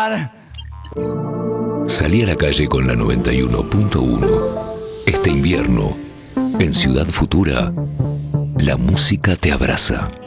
lugar. Salí a la calle con la 91.1. Este invierno, en Ciudad Futura, la música te abraza.